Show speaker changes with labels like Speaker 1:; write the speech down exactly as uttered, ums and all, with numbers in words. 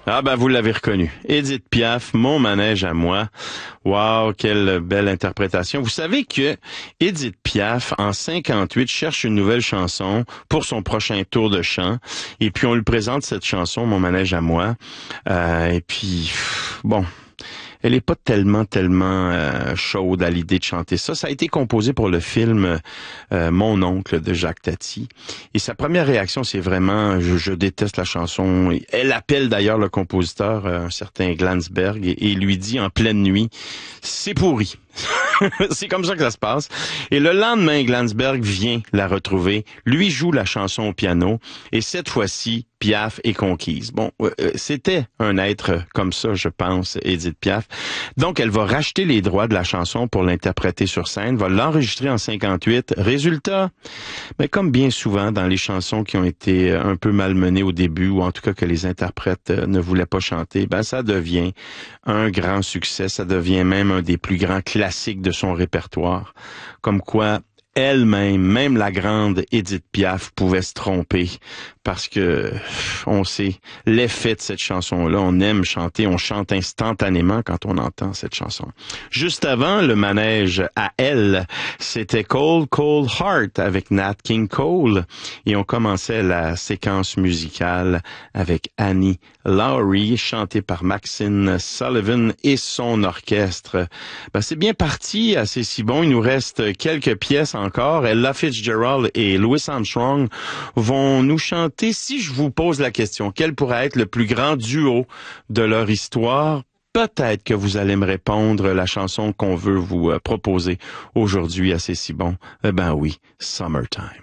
Speaker 1: Ah ben, vous l'avez reconnu. Édith Piaf, Mon manège à moi. Wow, quelle belle interprétation. Vous savez que Édith Piaf, en cinquante-huit, cherche une nouvelle chanson pour son prochain tour de chant. Et puis, on lui présente cette chanson, Mon manège à moi. Euh, et puis, bon... Elle est pas tellement, tellement euh, chaude à l'idée de chanter ça. Ça a été composé pour le film euh, Mon oncle de Jacques Tati. Et sa première réaction, c'est vraiment, je, je déteste la chanson. Elle appelle d'ailleurs le compositeur, euh, un certain Glansberg, et, et lui dit en pleine nuit, c'est pourri. C'est comme ça que ça se passe. Et le lendemain, Glansberg vient la retrouver, lui joue la chanson au piano, et cette fois-ci, Piaf est conquise. Bon, euh, c'était un être comme ça, je pense, Édith Piaf. Donc, elle va racheter les droits de la chanson pour l'interpréter sur scène, va l'enregistrer en cinquante-huit. Résultat, mais comme bien souvent dans les chansons qui ont été un peu malmenées au début, ou en tout cas que les interprètes ne voulaient pas chanter, ben ça devient un grand succès, ça devient même un des plus grands classiques de son répertoire. Comme quoi, elle-même, même la grande Édith Piaf pouvait se tromper parce que on sait l'effet de cette chanson-là. On aime chanter, on chante instantanément quand on entend cette chanson. Juste avant, le manège à elle, c'était Cold Cold Heart avec Nat King Cole et on commençait la séquence musicale avec Annie Lowrey, chantée par Maxine Sullivan et son orchestre. Ben, c'est bien parti, assez si bon. Il nous reste quelques pièces encore. Ella Fitzgerald et Louis Armstrong vont nous chanter. Si je vous pose la question, quel pourrait être le plus grand duo de leur histoire? Peut-être que vous allez me répondre la chanson qu'on veut vous proposer aujourd'hui, assez si bon. Eh ben oui, Summertime.